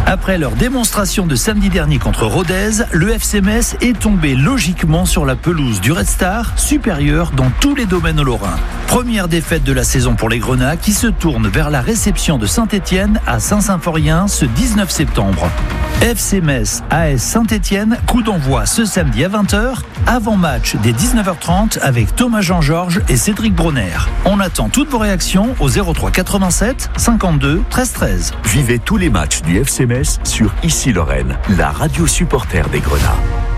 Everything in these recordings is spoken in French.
Après leur démonstration de samedi dernier contre Rodez, le FC Metz est tombé logiquement sur la pelouse du Red Star, supérieur dans tous les domaines lorrains. Première défaite de la saison pour les Grenats qui se tournent vers la réception de Saint-Étienne à Saint-Symphorien ce 19 septembre. FC Metz AS Saint-Étienne, coup d'envoi ce samedi à 20h, avant match dès 19h30 avec Thomas Jean-Georges et Cédric Bronner. On attend toutes vos réactions au 03 87 52 13 13. Vivez tous les matchs du FC Metz sur Ici Lorraine, la radio supporter des Grenats.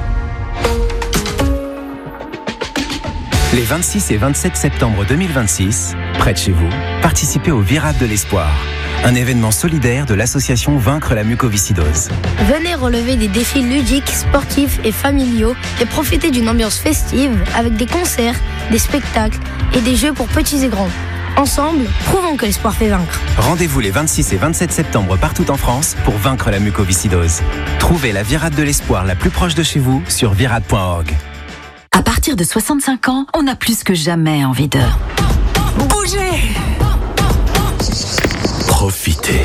Les 26 et 27 septembre 2026, près de chez vous, participez au Virade de l'Espoir, un événement solidaire de l'association Vaincre la mucoviscidose. Venez relever des défis ludiques, sportifs et familiaux et profiter d'une ambiance festive avec des concerts, des spectacles et des jeux pour petits et grands. Ensemble, prouvons que l'espoir fait vaincre. Rendez-vous les 26 et 27 septembre partout en France pour vaincre la mucoviscidose. Trouvez la Virade de l'Espoir la plus proche de chez vous sur virade.org. À partir de 65 ans, on a plus que jamais envie de bouger, Profitez.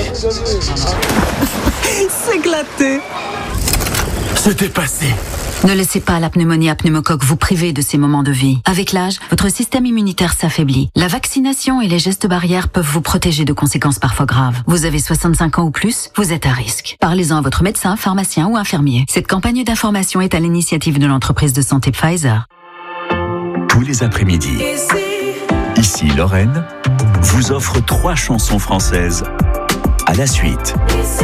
s'éclater, Se dépasser. Ne laissez pas la pneumonie à pneumocoque vous priver de ces moments de vie. Avec l'âge, votre système immunitaire s'affaiblit. La vaccination et les gestes barrières peuvent vous protéger de conséquences parfois graves. Vous avez 65 ans ou plus, vous êtes à risque. Parlez-en à votre médecin, pharmacien ou infirmier. Cette campagne d'information est à l'initiative de l'entreprise de santé Pfizer. Tous les après-midi, Ici Lorraine vous offre 3 chansons françaises à la suite.